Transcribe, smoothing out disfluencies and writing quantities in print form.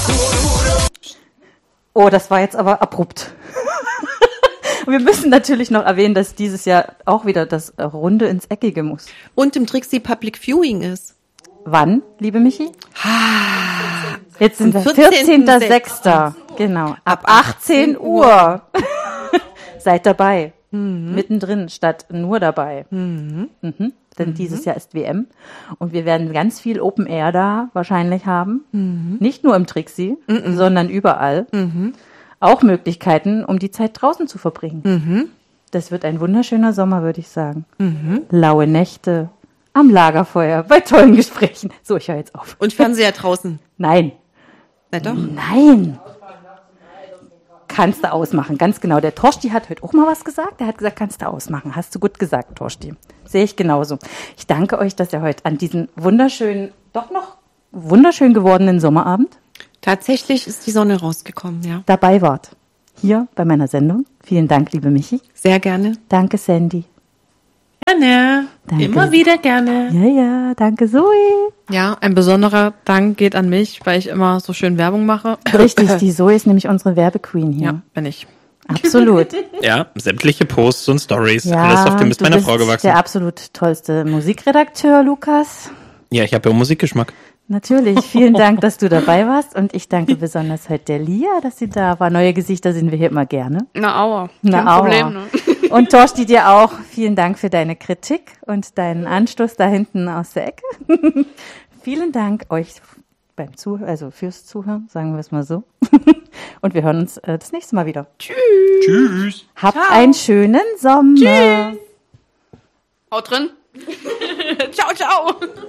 Oh, das war jetzt aber abrupt. Wir müssen natürlich noch erwähnen, dass dieses Jahr auch wieder das Runde ins Eckige muss. Und im Trixie Public Viewing ist. Wann, liebe Michi? Jetzt sind wir 14.06. 14.06. Genau. Ab 18 Uhr. Seid dabei. Mittendrin statt nur dabei. Denn dieses Jahr ist WM. Und wir werden ganz viel Open Air da wahrscheinlich haben. Nicht nur im Trixie, sondern überall. Auch Möglichkeiten, um die Zeit draußen zu verbringen. Das wird ein wunderschöner Sommer, würde ich sagen. Laue Nächte am Lagerfeuer, bei tollen Gesprächen. So, ich höre jetzt auf. Und Fernseher draußen. Nein. Na doch. Nein. Kannst du ausmachen, ganz genau. Der Torsti hat heute auch mal was gesagt. Der hat gesagt, kannst du ausmachen. Hast du gut gesagt, Torsti. Sehe ich genauso. Ich danke euch, dass ihr heute an diesen wunderschönen, doch noch wunderschön gewordenen Sommerabend Tatsächlich ist die Sonne rausgekommen, ja. dabei wart. Hier bei meiner Sendung. Vielen Dank, liebe Michi. Sehr gerne. Danke, Sandy. Gerne. Danke. Immer wieder gerne. Ja, danke, Zoe. Ja, ein besonderer Dank geht an mich, weil ich immer so schön Werbung mache. Richtig, die Zoe ist nämlich unsere Werbequeen hier. Ja, bin ich. Absolut. Ja, sämtliche Posts und Stories, Ja, alles auf dem ist du meiner bist Frau gewachsen. der absolut tollste Musikredakteur, Lukas. Ja, ich habe ja Musikgeschmack. Natürlich, vielen Dank, dass du dabei warst und ich danke besonders heute der Lia, dass sie da war. Neue Gesichter sehen wir hier immer gerne. Na, aua. Na, Kein aua. Problem, ne? Und Torsti, dir auch vielen Dank für deine Kritik und deinen Anstoß da hinten aus der Ecke. Vielen Dank euch fürs Zuhören, sagen wir es mal so. Und wir hören uns das nächste Mal wieder. Tschüss. Habt einen schönen Sommer. Haut drin. Ciao, ciao.